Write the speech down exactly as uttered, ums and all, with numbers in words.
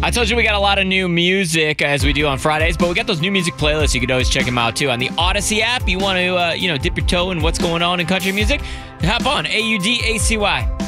I told you we got a lot of new music as we do on Fridays, but we got those new music playlists. You could always check them out too on the Odyssey app. You want to, uh, you know, dip your toe in what's going on in country music? Hop on A U D A C Y.